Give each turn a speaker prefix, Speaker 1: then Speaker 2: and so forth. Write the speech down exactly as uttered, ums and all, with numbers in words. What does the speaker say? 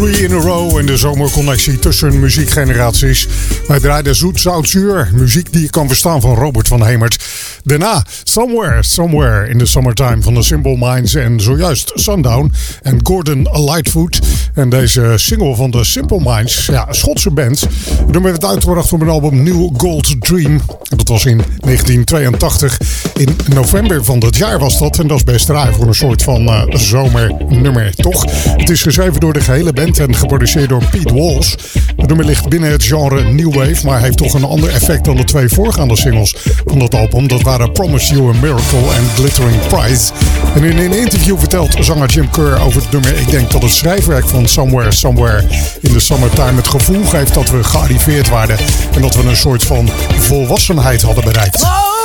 Speaker 1: Three in a row in de zomerconnectie tussen muziekgeneraties. Wij draaiden zoet, zout, zuur. Muziek die je kan verstaan van Robert van Hemert. Daarna Somewhere, Somewhere in the Summertime van de Simple Minds. En zojuist Sundown en Gordon Lightfoot. En deze single van de Simple Minds, ja, Schotse band. Dan werd het uitgebracht voor mijn album New Gold Dream. Dat was in negentien tweeëntachtig. In november van dat jaar was dat. En dat is best raar voor een soort van uh, zomernummer, toch? Het is geschreven door de gehele band en geproduceerd door Pete Walsh. Het nummer ligt binnen het genre New Wave, maar heeft toch een ander effect dan de twee voorgaande singles van dat album. Dat waren Promise You a Miracle en Glittering Prize. En in een interview vertelt zanger Jim Kerr over het nummer: ik denk dat het schrijfwerk van Somewhere, Somewhere in the Summertime het gevoel geeft dat we gearriveerd waren en dat we een soort van volwassenheid hadden bereikt.